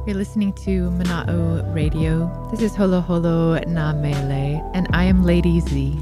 You're listening to Mana'o Radio. This is Holo Holo Na Mele, and I am Lady Z.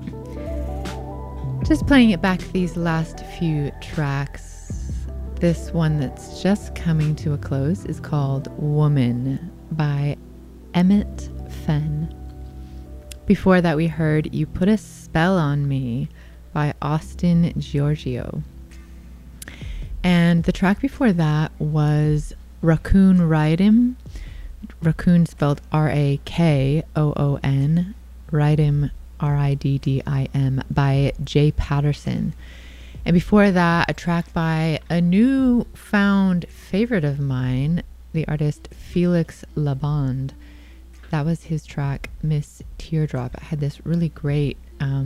Just playing it back these last few tracks. This one that's just coming to a close is called Woman by Emmett Fenn. Before that, we heard You Put a Spell on Me by Austin Giorgio. And the track before that was Raccoon Riddim. Raccoon spelled R-A-K-O-O-N. Riddim, R-I-D-D-I-M, by Jay Patterson. And before that, a track by a new found favorite of mine, the artist Felix Labonde. That was his track, Miss Teardrop. It had this really great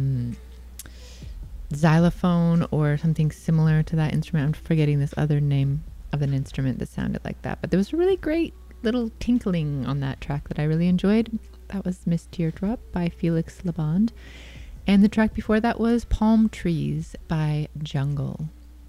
xylophone or something similar to that instrument. I'm forgetting this other name of an instrument that sounded like that. But there was a really great little tinkling on that track that I really enjoyed. That was Miss Teardrop by Felix Labonde. And the track before that was Palm Trees by Jungle.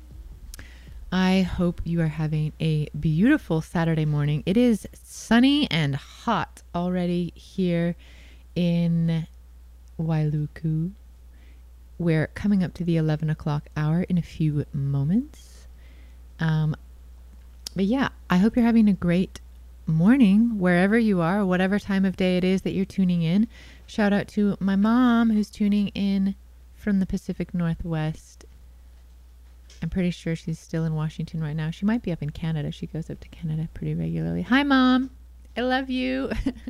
I hope you are having a beautiful Saturday morning. It is sunny and hot already here in Wailuku. We're coming up to the 11 o'clock hour in a few moments. But yeah, I hope you're having a great morning wherever you are, whatever time of day it is that you're tuning in. Shout out to my mom who's tuning in from the Pacific Northwest. I'm pretty sure she's still in Washington right now. She might be up in Canada. She goes up to Canada pretty regularly. Hi, Mom. I love you.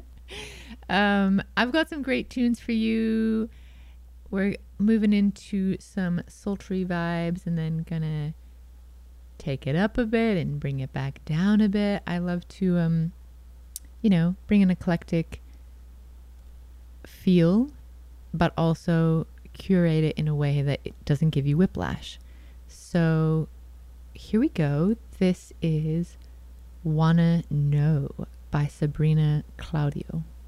I've got some great tunes for you. We're moving into some sultry vibes and then gonna take it up a bit and bring it back down a bit. I love to, bring an eclectic feel, but also curate it in a way that it doesn't give you whiplash. So here we go. This is Wanna Know by Sabrina Claudio.